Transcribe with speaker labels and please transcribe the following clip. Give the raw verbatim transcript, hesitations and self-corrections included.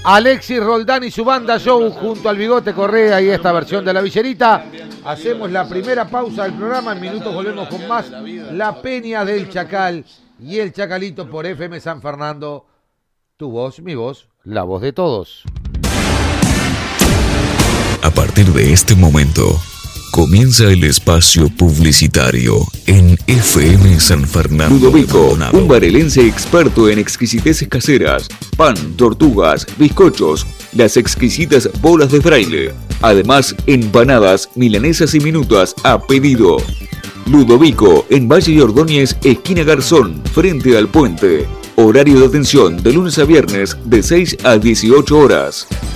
Speaker 1: Alexis Roldán y su banda Show junto al Bigote Correa y esta versión de La Villerita. Hacemos la primera pausa del programa. En minutos volvemos con más La Peña del Chacal y el Chacalito por F M San Fernando. Tu voz, mi voz, la voz de todos.
Speaker 2: A partir de este momento, comienza el espacio publicitario en F M San Fernando.
Speaker 3: Ludovico, un barelense experto en exquisiteces caseras, pan, tortugas, bizcochos, las exquisitas bolas de fraile. Además, empanadas, milanesas y minutas a pedido. Ludovico, en Valle y Ordóñez, esquina Garzón, frente al puente. Horario de atención de lunes a viernes de seis a dieciocho horas.